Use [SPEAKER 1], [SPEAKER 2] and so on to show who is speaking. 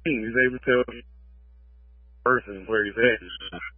[SPEAKER 1] He's able to tell the person where he's at.